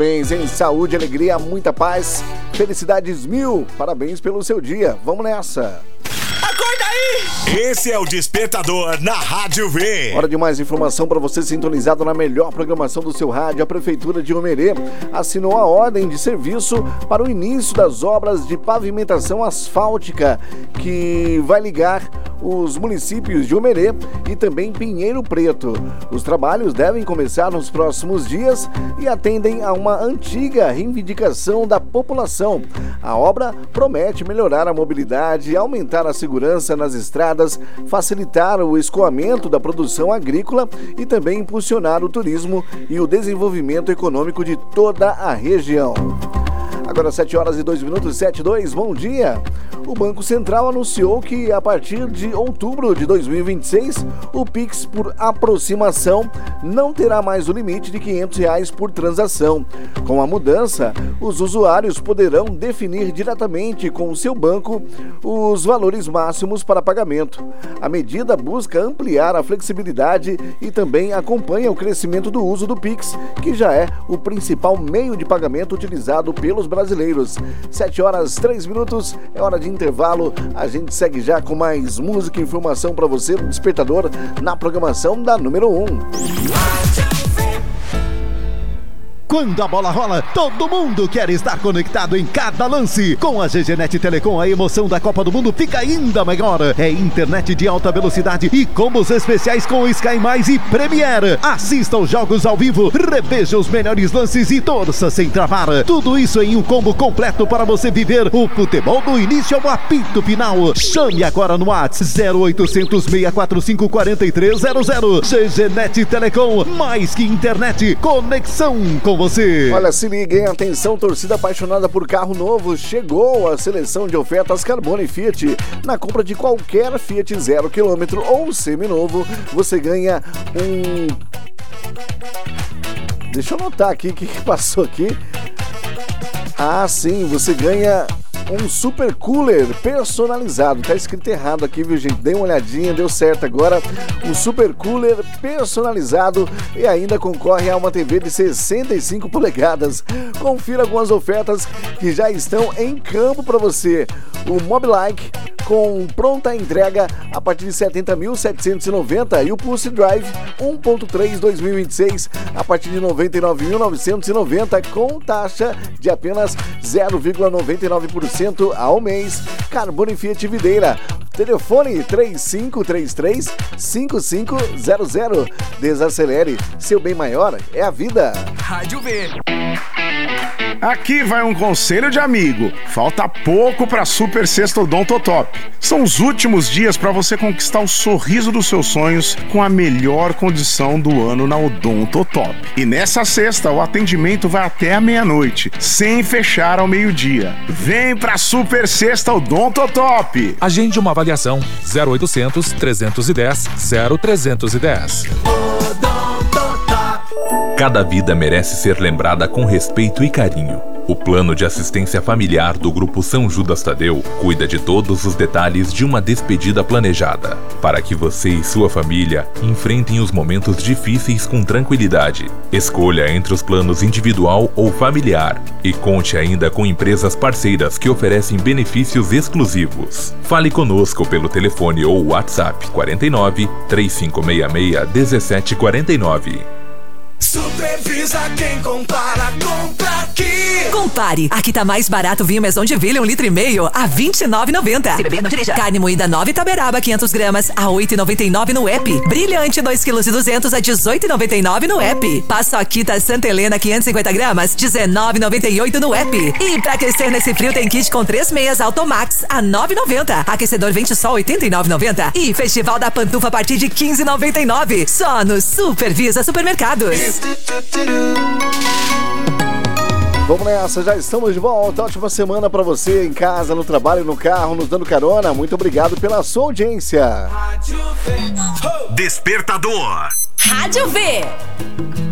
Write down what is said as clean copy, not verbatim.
parabéns, hein? Saúde, alegria, muita paz, felicidades mil. Parabéns pelo seu dia. Vamos nessa. Acorda aí! Esse é o Despertador na Rádio V. Hora de mais informação para você sintonizado na melhor programação do seu rádio. A Prefeitura de Omerê assinou a ordem de serviço para o início das obras de pavimentação asfáltica que vai ligar os municípios de Omerê e também Pinheiro Preto. Os trabalhos devem começar nos próximos dias e atendem a uma antiga reivindicação da população. A obra promete melhorar a mobilidade, aumentar a segurança nas estradas, facilitar o escoamento da produção agrícola e também impulsionar o turismo e o desenvolvimento econômico de toda a região. Agora 7h02, 7:02, bom dia. O Banco Central anunciou que a partir de outubro de 2026, o Pix por aproximação não terá mais o limite de R$500 por transação. Com a mudança, os usuários poderão definir diretamente com o seu banco os valores máximos para pagamento. A medida busca ampliar a flexibilidade e também acompanha o crescimento do uso do Pix, que já é o principal meio de pagamento utilizado pelos brasileiros. 7h03, é hora de intervalo. A gente segue já com mais música e informação para você no Despertador na programação da número 1. Quando a bola rola, todo mundo quer estar conectado em cada lance. Com a GGNet Telecom, a emoção da Copa do Mundo fica ainda maior. É internet de alta velocidade e combos especiais com Sky Mais e Premiere. Assista aos jogos ao vivo, reveja os melhores lances e torça sem travar. Tudo isso em um combo completo para você viver o futebol do início ao apito final. Chame agora no WhatsApp 0800 645 4300. GGNet Telecom, mais que internet, conexão com você. Olha, se liguem, atenção, torcida apaixonada por carro novo, chegou a seleção de ofertas Carbone Fiat. Na compra de qualquer Fiat 0 km ou seminovo, você ganha um... Deixa eu anotar aqui o que passou aqui. Ah, sim, você ganha um super cooler personalizado. Tá escrito errado aqui, viu, gente? Dê uma olhadinha, deu certo agora. Um super cooler personalizado e ainda concorre a uma TV de 65 polegadas. Confira algumas ofertas que já estão em campo para você. O Mobilike com pronta entrega a partir de 70.790 e o Pulse Drive 1.3 2026 a partir de 99.990 com taxa de apenas 0,99% ao mês. Carbone Fiat Videira. Telefone 3533-5500. Desacelere. Seu bem maior é a vida. Rádio V. Aqui vai um conselho de amigo. Falta pouco para Super Sexta Odontotop. São os últimos dias para você conquistar o sorriso dos seus sonhos com a melhor condição do ano na Odontotop. E nessa sexta o atendimento vai até a meia-noite, sem fechar ao meio-dia. Vem pra Super Sexta Odontotop. Agende uma avaliação 0800 310 0310. Cada vida merece ser lembrada com respeito e carinho. O Plano de Assistência Familiar do Grupo São Judas Tadeu cuida de todos os detalhes de uma despedida planejada, para que você e sua família enfrentem os momentos difíceis com tranquilidade. Escolha entre os planos individual ou familiar e conte ainda com empresas parceiras que oferecem benefícios exclusivos. Fale conosco pelo telefone ou WhatsApp 49 3566 1749. Supervisa quem compara, compra aqui. Compare, aqui tá mais barato vinho Maison de Ville 1,5 litro a R$ 29,90. Se beber, não dirija. Carne moída 9 Taberaba 500 gramas a R$ 8,99 no app. Brilhante 2,2 kg a R$ 18,99 no app. Paçoquita Santa Helena 550 gramas R$ 19,98 no app. E pra aquecer nesse frio tem kit com 3 meias Automax a R$ 9,90. Aquecedor Vente Sol R$ 89,90. E Festival da Pantufa a partir de R$ 15,99. Só no Supervisa Supermercados. Vamos nessa, já estamos de volta. Ótima semana pra você em casa, no trabalho, no carro, nos dando carona. Muito obrigado pela sua audiência. Despertador. Rádio V.